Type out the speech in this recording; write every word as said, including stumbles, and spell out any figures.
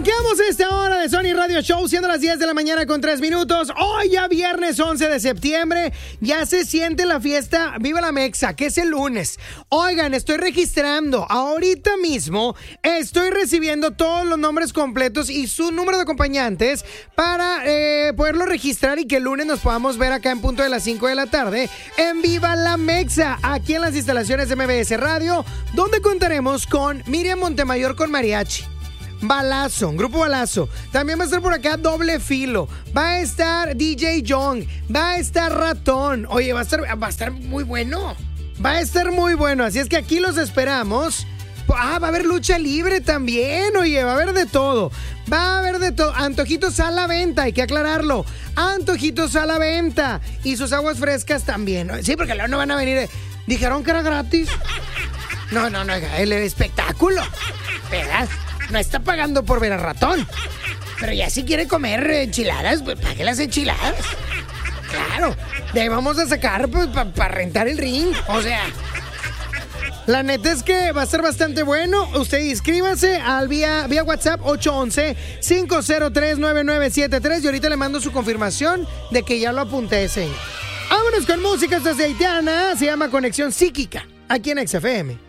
Arrancamos esta hora de Sony Radio Show, siendo las diez de la mañana con tres minutos. Hoy ya viernes once de septiembre, ya se siente la fiesta Viva la Mexa, que es el lunes. Oigan, estoy registrando, ahorita mismo estoy recibiendo todos los nombres completos y su número de acompañantes para eh, poderlo registrar y que el lunes nos podamos ver acá en punto de las cinco de la tarde en Viva la Mexa, aquí en las instalaciones de M B S Radio, donde contaremos con Miriam Montemayor con mariachi. Balazo, Grupo Balazo. También va a estar por acá Doble Filo. Va a estar D J Young. Va a estar Ratón. Oye, va a estar, va a estar muy bueno. Va a estar muy bueno. Así es que aquí los esperamos. Ah, va a haber lucha libre también. Oye, va a haber de todo. Va a haber de todo. Antojitos a la venta, hay que aclararlo. Antojitos a la venta. Y sus aguas frescas también. Sí, porque luego no van a venir. Dijeron que era gratis. No, no, no. El espectáculo. ¿Verdad? No está pagando por ver a Ratón. Pero ya si quiere comer enchiladas, pues pague las enchiladas. Claro. De ahí vamos a sacar pues, para pa rentar el ring. O sea, la neta es que va a ser bastante bueno. Usted inscríbase al vía, vía WhatsApp ocho once, cinco cero tres, nueve nueve siete tres y ahorita le mando su confirmación de que ya lo apunté ese. Vámonos con música desde Haitiana. Se llama Conexión Psíquica, aquí en X F M.